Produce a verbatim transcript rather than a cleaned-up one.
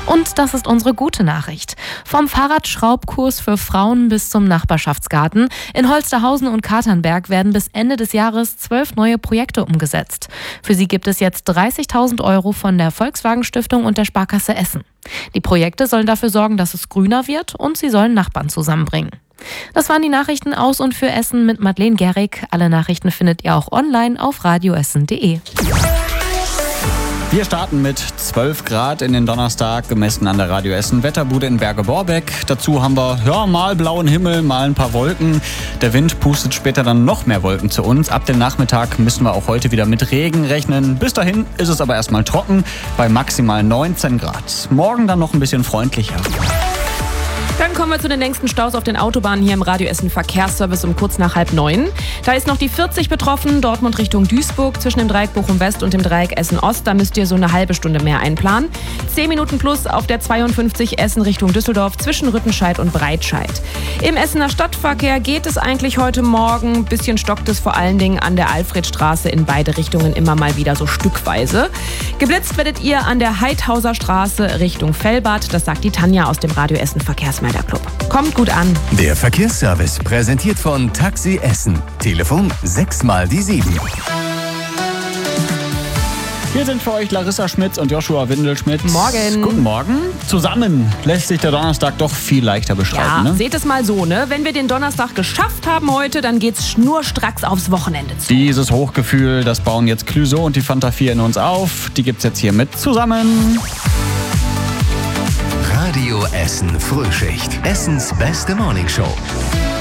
Und das ist unsere gute Nachricht. Vom Fahrradschraubkurs für Frauen bis zum Nachbarschaftsgarten. In Holsterhausen und Katernberg werden bis Ende des Jahres zwölf neue Projekte umgesetzt. Für sie gibt es jetzt dreißigtausend Euro von der Volkswagen Stiftung und der Sparkasse Essen. Die Projekte sollen dafür sorgen, dass es grüner wird, und sie sollen Nachbarn zusammenbringen. Das waren die Nachrichten aus und für Essen mit Madeleine Gerrig. Alle Nachrichten findet ihr auch online auf radioessen punkt de. Wir starten mit zwölf Grad in den Donnerstag, gemessen an der Radio Essen Wetterbude in Berge-Borbeck. Dazu haben wir ja, mal blauen Himmel, mal ein paar Wolken. Der Wind pustet später dann noch mehr Wolken zu uns. Ab dem Nachmittag müssen wir auch heute wieder mit Regen rechnen. Bis dahin ist es aber erstmal trocken bei maximal neunzehn Grad. Morgen dann noch ein bisschen freundlicher. Dann kommen wir zu den längsten Staus auf den Autobahnen hier im Radio Essen Verkehrsservice um kurz nach halb neun. Da ist noch die vierzig betroffen, Dortmund Richtung Duisburg, zwischen dem Dreieck Bochum West und dem Dreieck Essen Ost. Da müsst ihr so eine halbe Stunde mehr einplanen. zehn Minuten plus auf der zweiundfünfzig Essen Richtung Düsseldorf zwischen Rüttenscheid und Breitscheid. Im Essener Stadtverkehr geht es eigentlich heute Morgen. Bisschen stockt es vor allen Dingen an der Alfredstraße in beide Richtungen immer mal wieder so stückweise. Geblitzt werdet ihr an der Heidhauser Straße Richtung Fellbad. Das sagt die Tanja aus dem Radio Essen Verkehrsmelder Club. Kommt gut an. Der Verkehrsservice präsentiert von Taxi Essen. Telefon sechs mal die sieben. Hier sind für euch Larissa Schmitz und Joshua Windelschmidt. Morgen. Guten Morgen. Zusammen lässt sich der Donnerstag doch viel leichter bestreiten. Ja, ne? seht es mal so, ne? Wenn wir den Donnerstag geschafft haben heute, dann geht's schnurstracks aufs Wochenende zu. Dieses Hochgefühl, das bauen jetzt Clüso und die Fanta vier in uns auf. Die gibt's jetzt hier mit zusammen. Radio Essen Frühschicht. Essens beste Morningshow.